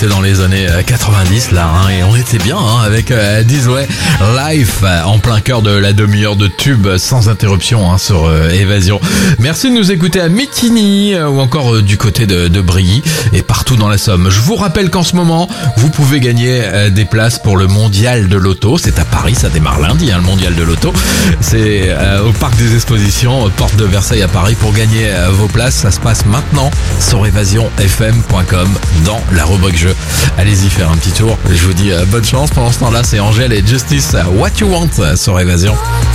était dans les années 90 là, hein, et on était bien avec This Way Life en plein cœur de la demi-heure de tube sans interruption sur Évasion. Merci de nous écouter à Métigny ou encore du côté de Brilly et partout dans la Somme. Je vous rappelle qu'en ce moment, vous pouvez gagner des places pour le mondial de l'auto. C'est à Paris, ça démarre lundi, le mondial de l'auto. C'est au parc des expositions, porte de Versailles à Paris. Pour gagner vos places, ça se passe maintenant sur évasionfm.com dans la rubrique jeu. Allez-y faire un petit tour. Je vous dis bonne chance. Pendant ce temps-là, c'est Angèle et Justice What You Want sur Évasion.